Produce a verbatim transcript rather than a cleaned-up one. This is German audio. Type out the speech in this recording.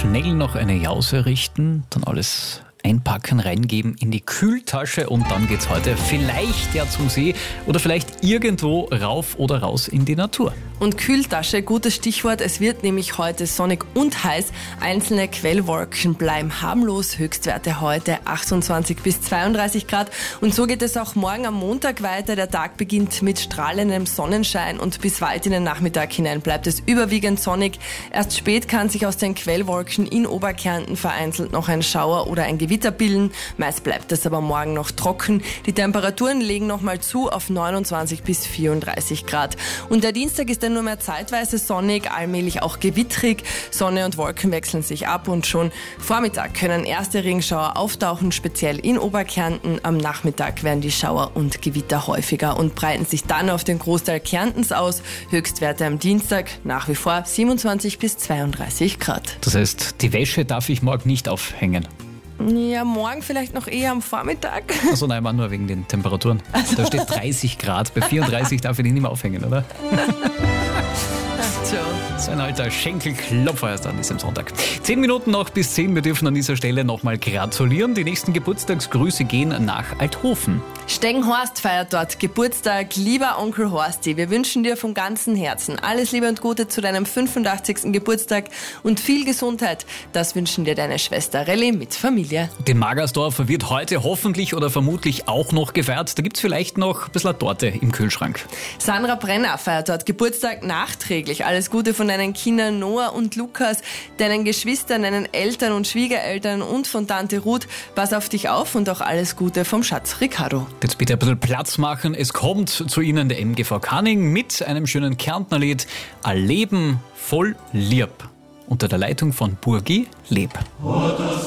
Schnell noch eine Jause richten, dann alles einpacken, reingeben in die Kühltasche und dann geht's heute vielleicht ja zum See oder vielleicht irgendwo rauf oder raus in die Natur. Und Kühltasche, gutes Stichwort, es wird nämlich heute sonnig und heiß. Einzelne Quellwolken bleiben harmlos, Höchstwerte heute achtundzwanzig bis zweiunddreißig Grad. Und so geht es auch morgen am Montag weiter. Der Tag beginnt mit strahlendem Sonnenschein und bis weit in den Nachmittag hinein bleibt es überwiegend sonnig. Erst spät kann sich aus den Quellwolken in Oberkärnten vereinzelt noch ein Schauer oder ein Gewitter bilden. Meist bleibt es aber morgen noch trocken. Die Temperaturen legen nochmal zu auf neunundzwanzig bis vierunddreißig Grad. Und der Dienstag ist dann nur mehr zeitweise sonnig, allmählich auch gewittrig. Sonne und Wolken wechseln sich ab und schon Vormittag können erste Regenschauer auftauchen, speziell in Oberkärnten. Am Nachmittag werden die Schauer und Gewitter häufiger und breiten sich dann auf den Großteil Kärntens aus. Höchstwerte am Dienstag nach wie vor siebenundzwanzig bis zweiunddreißig Grad. Das heißt, die Wäsche darf ich morgen nicht aufhängen. Ja, morgen vielleicht noch eher am Vormittag. Achso, nein, war nur wegen den Temperaturen. Also. Da steht dreißig Grad, bei vierunddreißig darf ich den nicht mehr aufhängen, oder? Ach, Joe. So ein alter Schenkelklopfer erst an diesem Sonntag. Zehn Minuten noch bis zehn. Wir dürfen an dieser Stelle nochmal gratulieren. Die nächsten Geburtstagsgrüße gehen nach Althofen. Steckenhorst feiert dort Geburtstag. Lieber Onkel Horsti, wir wünschen dir von ganzem Herzen alles Liebe und Gute zu deinem fünfundachtzigsten Geburtstag und viel Gesundheit. Das wünschen dir deine Schwester Relly mit Familie. Den Magersdorfer wird heute hoffentlich oder vermutlich auch noch gefeiert. Da gibt's vielleicht noch ein bisschen Torte im Kühlschrank. Sandra Brenner feiert dort Geburtstag nachträglich. Alles Gute von deinen Kindern Noah und Lukas, deinen Geschwistern, deinen Eltern und Schwiegereltern und von Tante Ruth. Pass auf dich auf und auch alles Gute vom Schatz Ricardo. Jetzt bitte ein bisschen Platz machen. Es kommt zu Ihnen der M G V Canning mit einem schönen Kärntnerlied Ein Leben voll Lieb unter der Leitung von Burgi Leb.